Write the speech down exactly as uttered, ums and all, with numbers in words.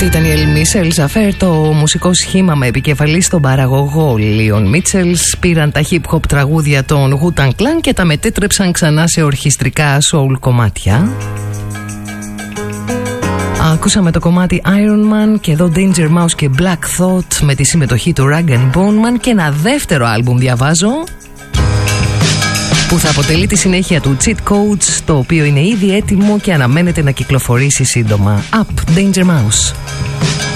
Αυτή ήταν η Ελ Mitchell's Affair, το μουσικό σχήμα με επικεφαλή στον παραγωγό Λίον Μίτσελς. Πήραν τα hip hop τραγούδια των Wu-Tang Clan και τα μετέτρεψαν ξανά σε ορχιστρικά soul κομμάτια. Ακούσαμε το κομμάτι Iron Man και εδώ Danger Mouse και Black Thought με τη συμμετοχή του Rag and Bone Man και ένα δεύτερο άλμπουμ διαβάζω που θα αποτελεί τη συνέχεια του Cheat Codes, το οποίο είναι ήδη έτοιμο και αναμένεται να κυκλοφορήσει σύντομα. Up, Danger Mouse.